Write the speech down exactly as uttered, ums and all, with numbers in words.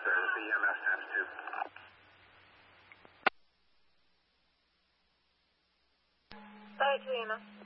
There's the E M S times two. Sorry, two E M S.